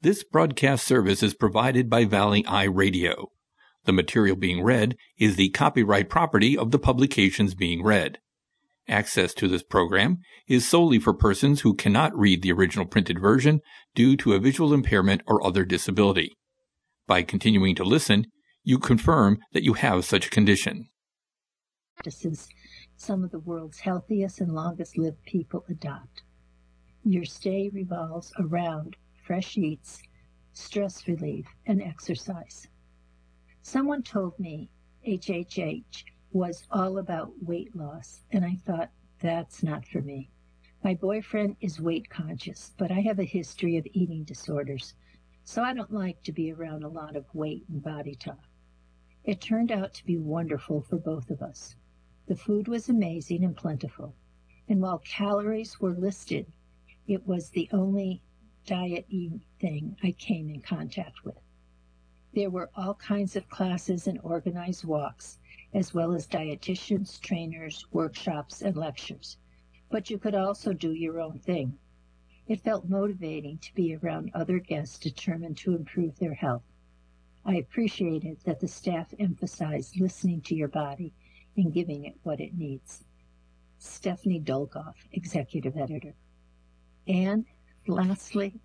This broadcast service is provided by Valley Eye Radio. The material being read is the copyright property of the publications being read. Access to this program is solely for persons who cannot read the original printed version due to a visual impairment or other disability. By continuing to listen, you confirm that you have such a condition. Practices some of the world's healthiest and longest-lived people adopt. Your stay revolves around fresh eats, stress relief, and exercise. Someone told me HHH was all about weight loss, and I thought, that's not for me. My boyfriend is weight conscious, but I have a history of eating disorders, so I don't like to be around a lot of weight and body talk. It turned out to be wonderful for both of us. The food was amazing and plentiful, and while calories were listed, it was the only diet-eating thing I came in contact with. There were all kinds of classes and organized walks, as well as dietitians, trainers, workshops, and lectures. But you could also do your own thing. It felt motivating to be around other guests determined to improve their health. I appreciated that the staff emphasized listening to your body and giving it what it needs. Stephanie Dolgoff, Executive Editor. And lastly,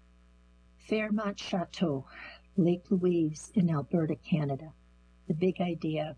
Fairmont Chateau, Lake Louise in Alberta, Canada. The big idea.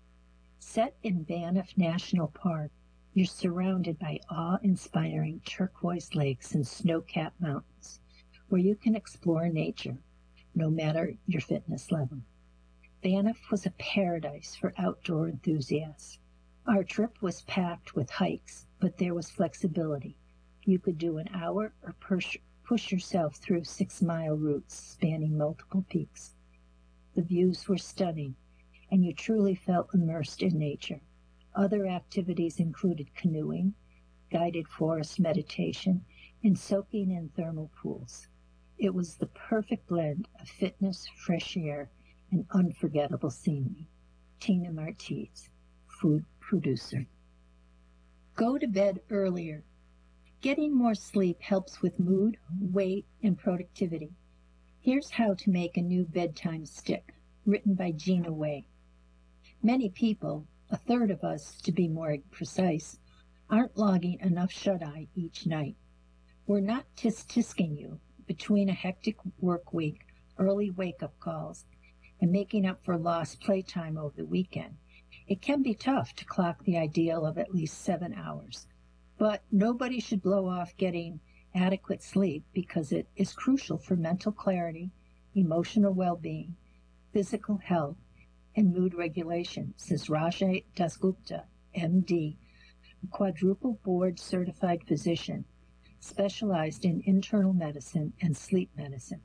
Set in Banff National Park, you're surrounded by awe-inspiring turquoise lakes and snow-capped mountains, where you can explore nature, no matter your fitness level. Banff was a paradise for outdoor enthusiasts. Our trip was packed with hikes, but there was flexibility. You could do an hour or push yourself through 6-mile routes spanning multiple peaks. The views were stunning, and you truly felt immersed in nature. Other activities included canoeing, guided forest meditation, and soaking in thermal pools. It was the perfect blend of fitness, fresh air, and unforgettable scenery. Tina Martiz, food producer. Go to bed earlier. Getting more sleep helps with mood, weight, and productivity. Here's how to make a new bedtime stick, written by Gina Way. Many people, a third of us to be more precise, aren't logging enough shut-eye each night. We're not tisk-tisking you between a hectic work week, early wake-up calls, and making up for lost playtime over the weekend. It can be tough to clock the ideal of at least 7 hours. But nobody should blow off getting adequate sleep because it is crucial for mental clarity, emotional well-being, physical health, and mood regulation, says Rajay Dasgupta, MD, a quadruple board-certified physician specialized in internal medicine and sleep medicine.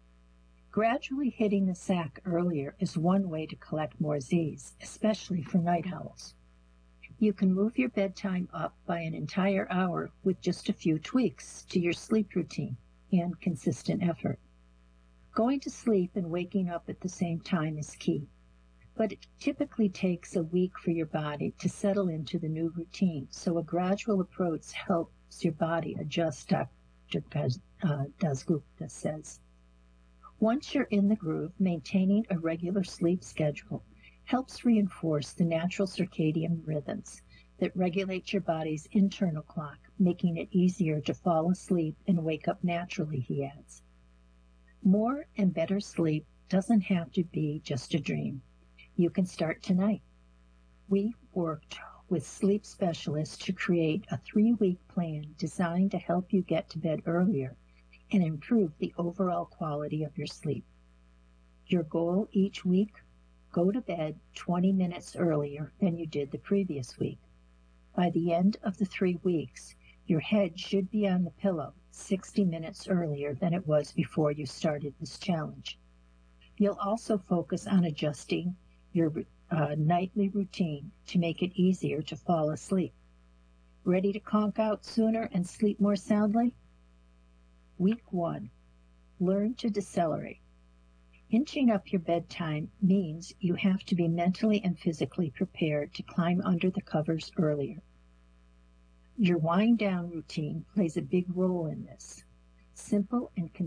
Gradually hitting the sack earlier is one way to collect more Z's, especially for night owls. You can move your bedtime up by an entire hour with just a few tweaks to your sleep routine and consistent effort. Going to sleep and waking up at the same time is key, but it typically takes a week for your body to settle into the new routine, so a gradual approach helps your body adjust, Dr. Dasgupta says. Once you're in the groove, maintaining a regular sleep schedule helps reinforce the natural circadian rhythms that regulate your body's internal clock, making it easier to fall asleep and wake up naturally, he adds. More and better sleep doesn't have to be just a dream. You can start tonight. We worked with sleep specialists to create a 3-week plan designed to help you get to bed earlier and improve the overall quality of your sleep. Your goal each week? Go to bed 20 minutes earlier than you did the previous week. By the end of the 3 weeks, your head should be on the pillow 60 minutes earlier than it was before you started this challenge. You'll also focus on adjusting your nightly routine to make it easier to fall asleep. Ready to conk out sooner and sleep more soundly? Week 1. Learn to decelerate. Inching up your bedtime means you have to be mentally and physically prepared to climb under the covers earlier. Your wind-down routine plays a big role in this. Simple and